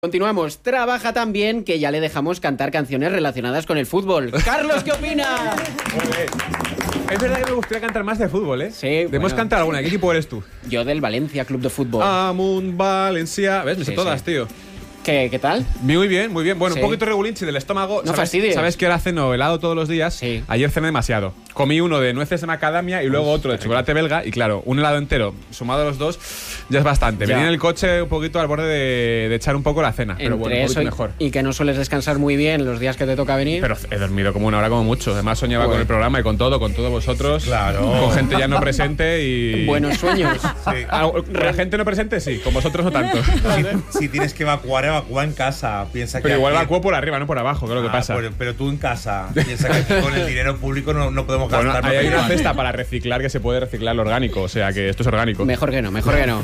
Continuamos. Trabaja tan bien que ya le dejamos cantar canciones relacionadas con el fútbol. Carlos, ¿qué opinas? Es verdad que me gustaría cantar más de fútbol, ¿eh? Sí. Debemos cantar alguna. ¿Qué equipo eres tú? Yo del Valencia Club de Fútbol. Amunt, Valencia. ¿Ves? Me sé todas, tío. ¿Qué tal? Muy bien, muy bien. Bueno, Sí. un poquito regulinchi del estómago. No fastidies. ¿Sabes que ahora ceno helado todos los días? Sí. Ayer cené demasiado. Comí uno de nueces de macadamia y luego otro de chocolate belga. Y claro, un helado entero, sumado a los dos, ya es bastante. Ya. Venía en el coche un poquito al borde de echar un poco la cena. Pero bueno, un poquito mejor. Y que no sueles descansar muy bien los días que te toca venir. Pero he dormido como una hora como mucho. Además soñaba con el programa y con todos vosotros. Claro. Con gente ya no presente y... Buenos sueños. Sí. La gente no presente sí, con vosotros no tanto. Si tienes que evacúa en casa. Piensa Pero que igual aquí- evacuo por arriba, no por abajo, que es lo que pasa. Pero tú en casa. Piensa que aquí con el dinero público no podemos Bueno, gastar. ahí hay una porque- cesta para reciclar que se puede reciclar lo orgánico, o sea que esto es orgánico. Mejor que no.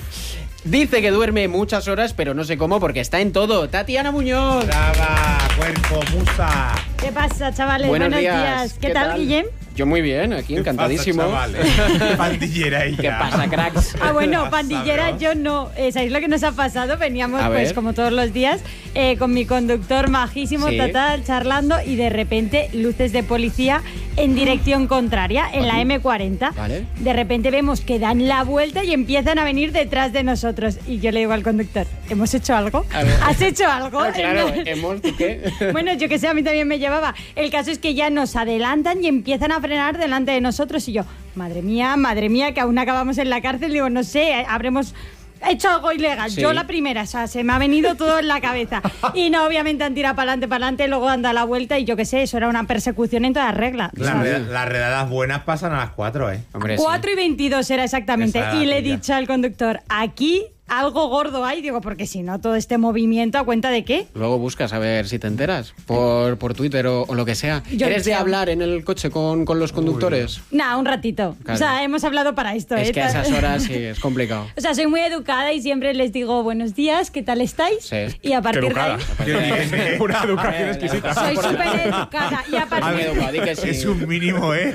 Dice que duerme muchas horas, pero no sé cómo porque está en todo. Tatiana Muñoz. Brava, cuerpo, musa. ¿Qué pasa, chavales? Buenos Buenos días. días. ¿Qué tal, Guillem? Yo muy bien, aquí encantadísimo. ¿Qué pasa, chavales? Pandillera ella. ¿Qué pasa, cracks? Ah, bueno, Pasa, pandillera, bro. yo no. ¿Sabéis lo que nos ha pasado? Veníamos, A pues, ver. como todos los días, con mi conductor majísimo, Sí. total, charlando, y de repente, luces de policía en dirección contraria, en la M40. Vale. De repente vemos que dan la vuelta y empiezan a venir detrás de nosotros. Y yo le digo al conductor, ¿hemos hecho algo? A ver. ¿Has hecho algo? Ah, claro, hemos... ¿qué? Bueno, yo que sé, a mí también me llevaba. El caso es que ya nos adelantan y empiezan a frenar delante de nosotros y yo, madre mía, que aún acabamos en la cárcel. Digo, no sé, habremos hecho algo ilegal. Sí. Yo la primera, o sea, se me ha venido todo en la cabeza. Y no, obviamente han tirado para adelante, luego han dado la vuelta y yo que sé, eso era una persecución en toda regla. Las redadas buenas pasan a las 4, ¿eh? Hombre, sí. 4:22 era exactamente. Esa Y le he tuya. dicho al conductor, aquí algo gordo hay. Digo, porque si no, todo este movimiento, ¿a cuenta de qué? Luego buscas a ver si te enteras por Twitter o lo que sea. Yo ¿Eres de creo. hablar en el coche con los conductores? Nada, un ratito. Claro. O sea, hemos hablado para esto. Es ¿eh? que a esas horas sí, es complicado. O sea, soy muy educada y siempre les digo buenos días, ¿qué tal estáis? Sí. Y a partir de educada. ahí... Qué bien, ¿eh? Una educación exquisita. Soy súper educada. Y a Muy partir educado, di que sí. Es un mínimo, ¿eh?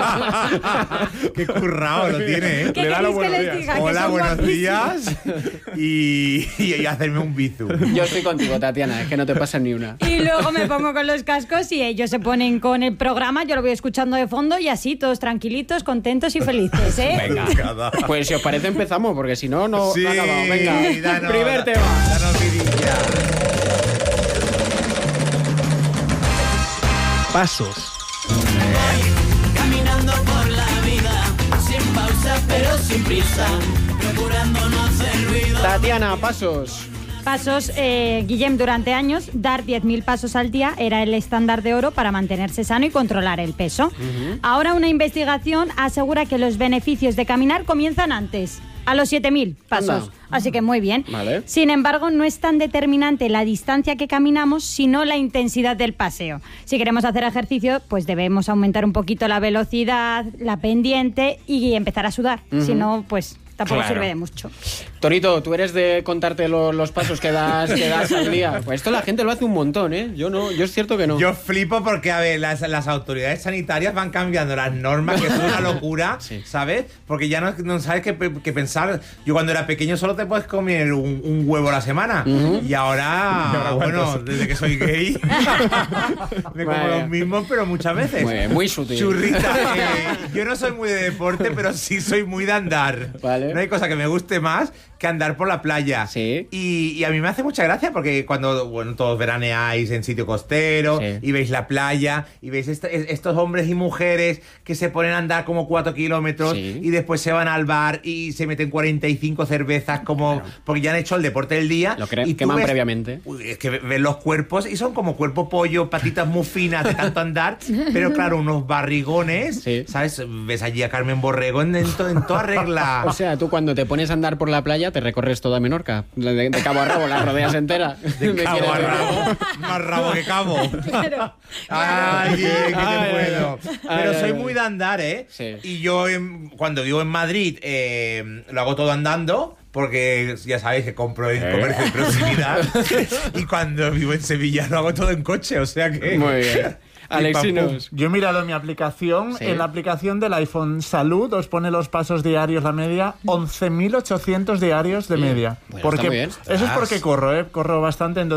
Qué currado lo tiene, ¿eh? ¿Qué Le da los queréis que buenos les días. diga? Que Hola, son buenos guapísimos. días. Y hacerme un bizu. Yo estoy contigo, Tatiana, es que no te pasa ni una. Y luego me pongo con los cascos y ellos se ponen con el programa, yo lo voy escuchando de fondo y así, todos tranquilitos, contentos y felices, ¿eh? Venga. Educada. Pues si os parece empezamos, porque si no, no Sí, no acabamos. Venga, danos, primer tema. danos vidilla. Pasos. Caminando por la vida, sin pausa pero sin prisa, procurando no hacer ruido. Tatiana, pasos. Pasos, Guillem, durante años, dar 10.000 pasos al día era el estándar de oro para mantenerse sano y controlar el peso. Ahora una investigación asegura que los beneficios de caminar comienzan antes, a los 7.000 pasos. Anda. Así que muy bien. Vale. Sin embargo, no es tan determinante la distancia que caminamos, sino la intensidad del paseo. Si queremos hacer ejercicio, pues debemos aumentar un poquito la velocidad, la pendiente y empezar a sudar. Si no, pues tampoco Claro. sirve de mucho. Torito, tú eres de contarte los pasos que das al día. Pues esto la gente lo hace un montón, ¿eh? Yo no, yo es cierto que no. Yo flipo porque, a ver, las autoridades sanitarias van cambiando las normas, que es una locura, Sí. ¿sabes? Porque ya no sabes qué pensar. Yo cuando era pequeño solo te puedes comer un huevo a la semana. Y ahora, bueno, desde que soy gay, me como Vale. los mismos, pero muchas veces. Muy bien, muy sutil. Churrita. Yo no soy muy de deporte, pero sí soy muy de andar. Vale. No hay cosa que me guste más que andar por la playa. Sí. Y a mí me hace mucha gracia porque cuando, bueno, todos veraneáis en sitio costero Sí. y veis la playa y veis estos hombres y mujeres que se ponen a andar como 4 kilómetros Sí. y después se van al bar y se meten 45 cervezas como porque ya han hecho el deporte del día. Lo y tú queman ves- previamente. Uy, es que ves los cuerpos y son como cuerpo pollo, patitas muy finas de tanto andar, pero claro, unos barrigones, Sí. ¿sabes? Ves allí a Carmen Borrego en toda regla. O sea, tú cuando te pones a andar por la playa te recorres toda Menorca. De cabo a rabo, la rodeas entera. De Me cabo quieres a decir. rabo, más rabo que cabo. Claro. Ay, que te Ay, puedo. ay, Pero ay, soy ay. muy de andar, ¿eh? Sí. Y yo cuando vivo en Madrid lo hago todo andando. Porque ya sabéis que compro en comercio de proximidad. Y cuando vivo en Sevilla lo hago todo en coche, o sea que... Muy bien. Alexinos. Yo he mirado en mi aplicación, Sí. en la aplicación del iPhone Salud os pone los pasos diarios, la media, 11.800 diarios de media. Bueno, porque está muy bien. eso es porque corro bastante, entonces